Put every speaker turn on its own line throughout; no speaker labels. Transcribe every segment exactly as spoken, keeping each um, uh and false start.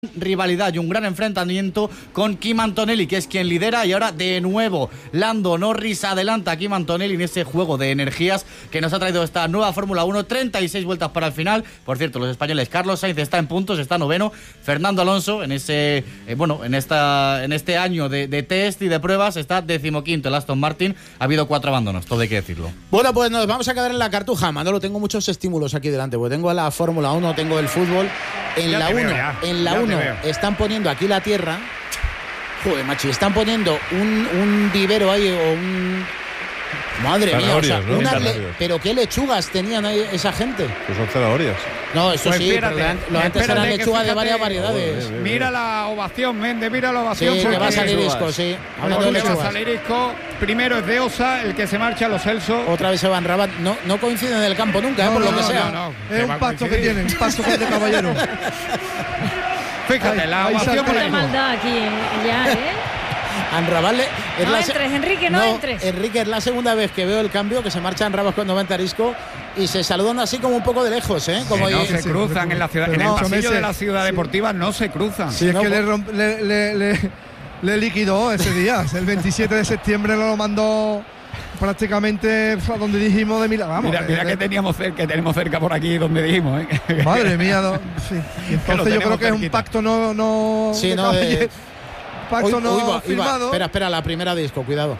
rivalidad y un gran enfrentamiento con Kim Antonelli, que es quien lidera, y ahora de nuevo Lando Norris adelanta a Kim Antonelli en ese juego de energías que nos ha traído esta nueva Fórmula uno. Treinta y seis vueltas para el final. Por cierto, los españoles, Carlos Sainz está en puntos, está noveno. Fernando Alonso en ese eh, bueno en esta en este año de, de test y de pruebas está decimoquinto. El Aston Martin, ha habido cuatro abandonos, todo hay que decirlo.
Bueno, pues nos vamos a quedar en la cartuja. Manolo, tengo muchos estímulos aquí delante, porque tengo la Fórmula uno, tengo el fútbol. En
ya
la uno, en la uno están poniendo aquí la tierra. Joder, macho, están poniendo un, un vivero ahí o un... Madre mía, o sea,
¿no?
una le... pero qué lechugas tenían ahí esa gente.
Pues son zanahorias.
No, eso
pues
sí,
espérate,
pero lo antes eran lechugas de varias variedades.
Joder,
Mira la ovación, Méndez, mira la ovación.
Sí, que va a salir Isco, sí. Hablando de
que va a
lechugas.
salir Isco. Primero es de Osa, el que se marcha a los Celso.
Otra vez se van Rabat. No, no coinciden en el campo nunca,
No,
eh, por
no,
lo que
no,
sea.
no, no.
Es un pacto que tienen, un pacto con el de caballero.
Fíjate,
Ahí-
la
ahí
ovación
salta
por
el
ahí.
gol.
maldad aquí eh, ya, ¿eh?
Anrabat le- es
No
la se-
entres, Enrique, no entres.
Enrique, es la segunda vez que veo el cambio, que se marcha Anrabat cuando va a entrar Isco y se saludan así como un poco de lejos, ¿eh? Como
Que no
ahí-
se
sí,
cruzan
sí,
en la ciudad,
pero
en el
no,
pasillo
meses,
de la ciudad
sí.
deportiva no se cruzan.
Si es
no,
que
pues-
le, romp- le, le, le, le liquidó ese día. El veintisiete de septiembre lo mandó prácticamente a donde dijimos de Milán. Vamos,
Mira, mira
eh,
que teníamos cerca, que tenemos cerca por aquí donde dijimos, ¿eh?
madre mía, no, sí. Y
Que lo
entonces yo
tenemos
creo que es un
cerquita.
pacto no, no
Sí,
de
no, de-
caballero. Pacto
Uy,
no
uy, va, uy, va.
firmado.
Espera, espera, la primera de Isco, cuidado.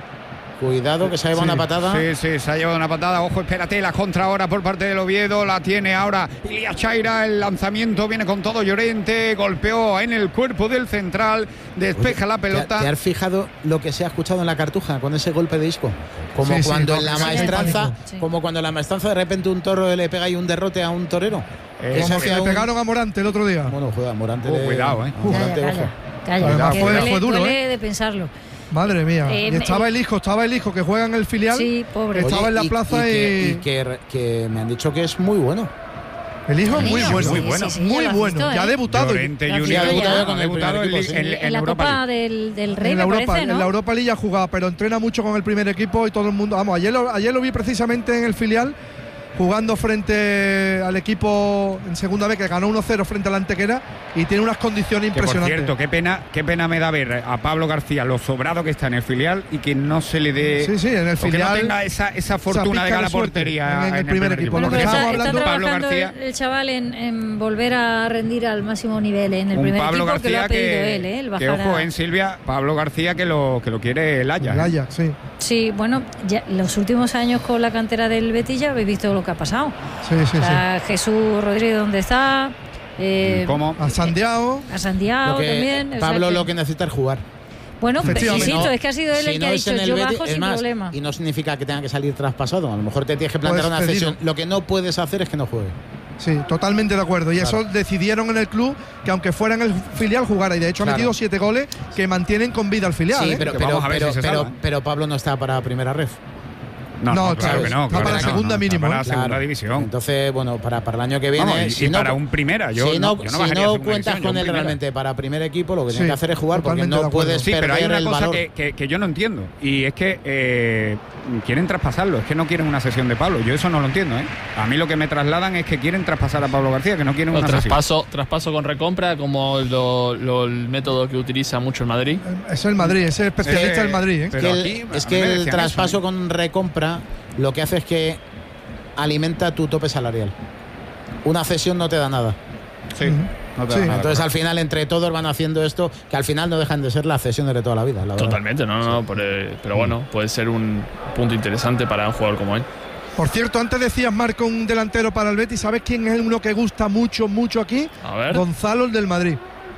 Cuidado, que se ha llevado
Sí,
una patada.
Sí, sí, se ha llevado una patada. Ojo, espérate, la contra ahora por parte del Oviedo. La tiene ahora Ilia Chaira. El lanzamiento viene con todo Llorente. Golpeó en el cuerpo del central. Despeja la
¿Te,
pelota.
te has fijado lo que se ha escuchado en la cartuja con ese golpe de Isco? Como
Sí, sí,
cuando
no,
en la
sí,
maestranza,
sí.
como cuando en la maestranza de repente un toro le pega y un derrote a un torero.
Eh,
Ese
Como que
hacía
le
un-
pegaron a Morante el otro día.
Bueno, juega, Morante.
Oh,
le-
cuidado, eh.
a Morante,
Calla,
ojo.
calla,
Cuidado,
calla. que
fue-
duele,
fue duro,
duele
¿eh?
de pensarlo.
Madre mía.
Eh,
y estaba
me-
el hijo, estaba el hijo que juega en el filial.
Sí, pobre.
Estaba
Oye,
en la
y-
plaza
y, que,
y-
y que, que me han dicho que es muy bueno.
El hijo es muy
Niño,
bueno.
muy
sí,
bueno.
sí, sí,
Muy
ya lo has
bueno.
visto,
Ya ha
¿eh?
debutado.
Llorente
Ya
Junior
ha debutado
ha
con el
debutado
primer
en,
equipo, sí.
en-
En,
en
la
Europa
Copa
League.
del, del Rey,
en la,
me
Europa,
parece, ¿no?
en la Europa League ya jugaba, pero entrena mucho con el primer equipo y todo el mundo. Vamos, ayer lo, ayer lo vi precisamente en el filial jugando frente al equipo en segunda vez, que ganó uno cero frente al Antequera y tiene unas condiciones
Que por
impresionantes.
cierto, qué pena, qué pena me da ver a Pablo García lo sobrado que está en el filial y que no se le dé.
Sí, sí, en el
o que
filial.
no tenga esa, esa fortuna
pizca
de ganar
de suerte
portería
en- en el primer equipo. Lo
Bueno,
que
pero
estábamos
está, está
hablando-
Pablo
trabajando
García.
el, el chaval en, en volver a rendir al máximo nivel en el
Un
primer
Pablo
equipo, que lo
García
ha pedido
que,
él, ¿eh? El
que
bajar
ojo
a-
en Silvia, Pablo García que lo que lo quiere el Ajax.
El Ajax, sí.
Sí, bueno, ya, los últimos años con la cantera del Betis ya habéis visto lo que ha pasado.
Sí, sí,
O sea, Jesús Rodríguez, ¿dónde está? Eh,
¿Cómo?
sí. A Santiago.
A Santiago
Lo que-
también. o sea
Pablo
que-
lo que necesita es jugar.
Bueno,
Efectivamente.
insisto,
No,
es que ha sido él
si
el que
no
ha
es
dicho
en el
yo
Betis,
bajo
es
sin
más,
problema.
y no significa que tenga que salir traspasado. A lo mejor te tienes que plantear
Pues
una
cedido.
cesión. Lo que no puedes hacer es que no juegue.
Sí, totalmente de acuerdo. Y
Claro.
eso decidieron en el club que aunque fuera en el filial jugara. Y de hecho
Claro.
ha metido siete goles que mantienen con vida al filial.
Sí,
¿eh?
pero,
Que
pero,
vamos a ver
pero,
si se
pero,
salva.
pero Pablo no está para primera ref.
No,
No,
no, claro
claro,
que no.
está
claro
para
que
la
no,
segunda
no,
mínimo,
Está para la
¿eh?
segunda
Claro.
división.
Entonces, bueno, para, para el año que viene.
Vamos, y,
si
y
no,
para un primera. Yo
si
no,
no,
yo
si
bajaría a
no
segunda
cuentas
división, yo
con
un
él
primera.
realmente para primer equipo, lo que
Sí,
tienes que hacer es jugar, porque
totalmente
no
de acuerdo.
puedes
Sí, pero hay
perder
una
el
cosa
valor.
que, que, que yo no entiendo y es que eh, quieren traspasarlo, es que no quieren una sesión de Pablo. Yo eso no lo entiendo, ¿eh? A mí lo que me trasladan es que quieren traspasar a Pablo García, que no quieren
No,
una sesión.
traspaso, traspaso con recompra, como lo- lo- el método que utiliza mucho el Madrid.
Es el Madrid, es el especialista
Eh,
del Madrid. ¿eh?
pero
que el-
aquí, a
es
mí
que
me
el
decían
traspaso
eso, ¿eh?
con recompra lo que hace es que alimenta tu tope salarial. Una cesión no te da nada.
Sí, no te da
Sí.
nada,
Entonces, al
correcto.
final, entre todos van haciendo esto, que al final no dejan de ser las cesiones de toda la vida. La verdad.
Totalmente, no, no, no, por, eh, pero bueno, puede ser un punto interesante para un jugador como él.
Por cierto, antes decías, Marco, un delantero para el Betis. ¿Sabes quién es uno que gusta mucho, mucho aquí?
A ver,
Gonzalo, el del Madrid.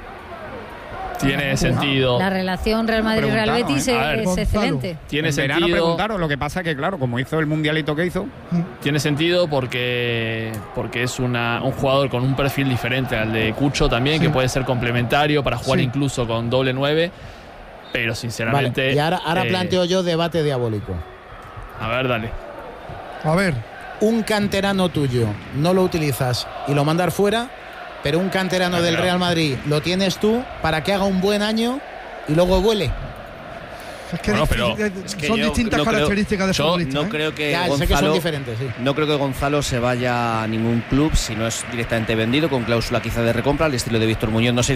tiene sentido.
La relación Real Madrid-Real
Preguntaron,
Betis
¿eh?
A ver,
es
Gonzalo.
excelente.
Tiene
En verano
sentido.
preguntaron, lo que pasa que claro, como hizo el mundialito que hizo,
Tiene sentido porque, porque es una, un jugador con un perfil diferente al de Cucho también,
Sí.
que puede ser complementario para jugar
Sí.
incluso con doble nueve. Pero sinceramente.
Vale, y ahora, ahora
eh,
planteo yo debate diabólico.
A ver, dale.
A ver,
Un canterano tuyo no lo utilizas y lo mandas fuera, pero un canterano del Real Madrid lo tienes tú para que haga un buen año y luego vuele.
es que,
Bueno,
es-
pero
es-
es que
son
yo
distintas
no creo-
características de
yo
futbolista.
No
¿eh?
creo que
Ya, sé que son
Gonzalo,
diferentes, sí.
no creo que Gonzalo se vaya a ningún club si no es directamente vendido con cláusula quizá de recompra al estilo de Víctor Muñoz. No sé